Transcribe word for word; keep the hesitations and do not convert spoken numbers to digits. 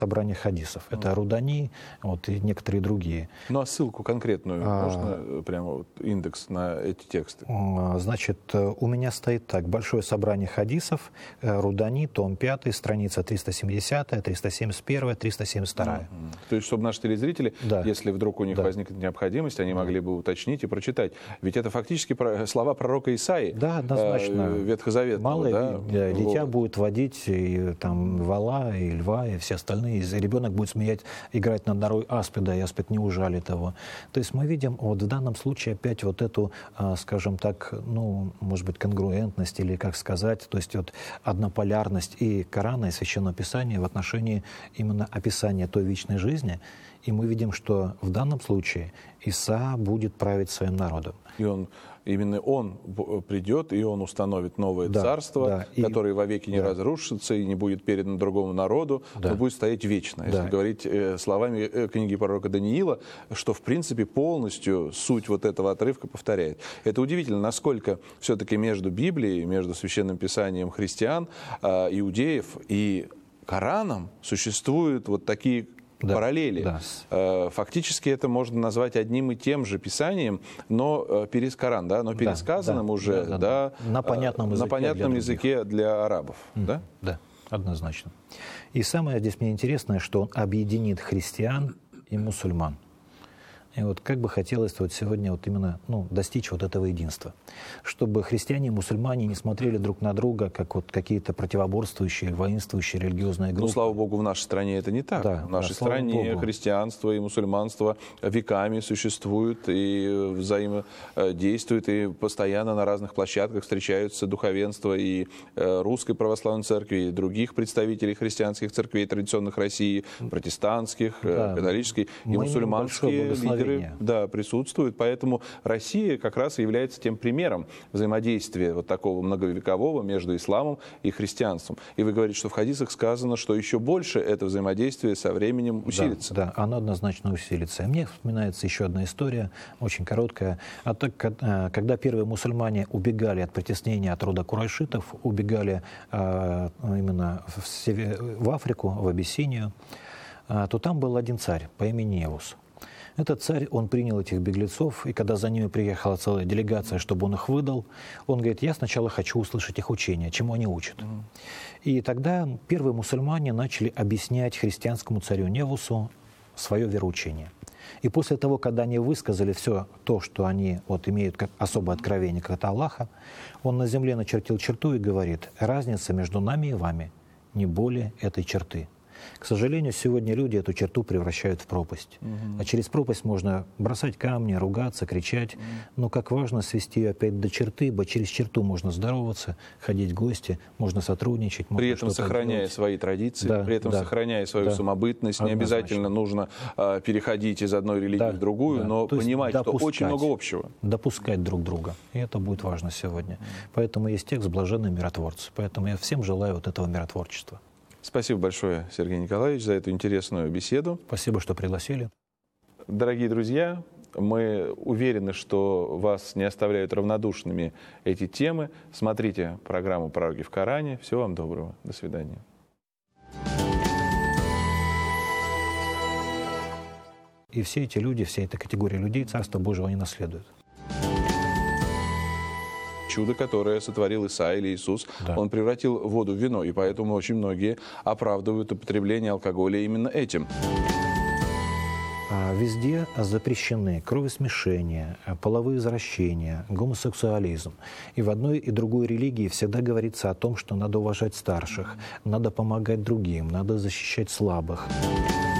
собрание хадисов. Это Рудани, вот, и некоторые другие. Ну а ссылку конкретную, А, можно прямо вот индекс на эти тексты? Значит, у меня стоит так. Большое собрание хадисов, Рудани, том пятый, страница триста семидесятая, триста семьдесят первая, триста семьдесят вторая. Mm-hmm. То есть, чтобы наши телезрители, да. если вдруг у них да. возникнет необходимость, они да. могли бы уточнить и прочитать. Ведь это фактически слова пророка Исаии. Да, однозначно. Э, Ветхозаветного. Малое да? дитя будет водить и, там, вола, и льва, и все остальные. И ребенок будет смеять, играть над норой аспида, и аспид не ужалит его. То есть мы видим вот в данном случае опять вот эту, скажем так, ну, может быть, конгруентность, или как сказать, то есть вот однополярность и Корана, и Священного Писания в отношении именно описания той вечной жизни. И мы видим, что в данном случае Иса будет править своим народом. И он, именно он придет, и он установит новое да, царство, да, и, которое вовеки не да. разрушится и не будет передано другому народу, да. но будет стоять вечно. Если да. говорить э, словами э, книги пророка Даниила, что, в принципе, полностью суть вот этого отрывка повторяет. Это удивительно, насколько все-таки между Библией, между Священным Писанием христиан, э, иудеев и Кораном существуют вот такие да, параллели. Да. Фактически это можно назвать одним и тем же писанием, но, перес... Коран, да, но пересказанным да, уже да, да, да, на понятном языке, на понятном для, языке для арабов. Mm, да? да, однозначно. И самое здесь мне интересное, что он объединит христиан и мусульман. И вот как бы хотелось вот сегодня вот именно ну, достичь вот этого единства, чтобы христиане и мусульмане не смотрели друг на друга, как вот какие-то противоборствующие, воинствующие религиозные группы. Ну, слава Богу, в нашей стране это не так. Да, в нашей да, стране христианство и мусульманство веками существуют и взаимодействуют, и постоянно на разных площадках встречаются духовенство и Русской Православной Церкви, и других представителей христианских церквей традиционных России, протестантских, да, католических и мусульманские лидеры. Да, присутствуют, поэтому Россия как раз и является тем примером взаимодействия вот такого многовекового между исламом и христианством. И вы говорите, что в хадисах сказано, что еще больше это взаимодействие со временем усилится. Да, да, оно однозначно усилится. И мне вспоминается еще одна история, очень короткая. А так, когда первые мусульмане убегали от притеснения от рода курайшитов, убегали а, именно в, север, в Африку, в Абиссинию, а, то там был один царь по имени Евус. Этот царь, он принял этих беглецов, и когда за ними приехала целая делегация, чтобы он их выдал, он говорит, я сначала хочу услышать их учения, чему они учат. Mm. И тогда первые мусульмане начали объяснять христианскому царю Невусу свое вероучение. И после того, когда они высказали все то, что они вот, имеют как особое откровение от Аллаха, он на земле начертил черту и говорит, разница между нами и вами не более этой черты. К сожалению, сегодня люди эту черту превращают в пропасть. Угу. А через пропасть можно бросать камни, ругаться, кричать. Угу. Но как важно свести ее опять до черты, ибо через черту можно здороваться, ходить в гости, можно сотрудничать. Можно при этом сохраняя делать. свои традиции, да, при этом да, сохраняя свою да, самобытность. Однозначно. Не обязательно нужно а, переходить из одной религии да, в другую, да. но То понимать, допускать, что очень много общего. Допускать друг друга. И это будет важно сегодня. Угу. Поэтому есть текст «Блаженные миротворцы». Поэтому я всем желаю вот этого миротворчества. Спасибо большое, Сергей Николаевич, за эту интересную беседу. Спасибо, что пригласили. Дорогие друзья, мы уверены, что вас не оставляют равнодушными эти темы. Смотрите программу «Пророки в Коране». Всего вам доброго. До свидания. И все эти люди, вся эта категория людей Царства Божьего не наследуют. Чудо, которое сотворил Иса или Иисус, да. он превратил воду в вино, и поэтому очень многие оправдывают употребление алкоголя именно этим. Везде запрещены кровосмешение, половые извращения, гомосексуализм. И в одной и другой религии всегда говорится о том, что надо уважать старших, надо помогать другим, надо защищать слабых.